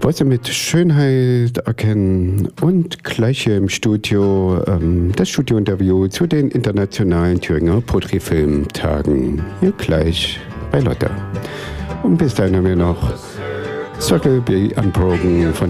was Sie mit Schönheit erkennen. Und gleich hier im Studio das Studiointerview zu den internationalen Thüringer Porträtfilmtagen. Hier gleich bei Lotte. Und bis dahin haben wir noch Circle B Unbroken von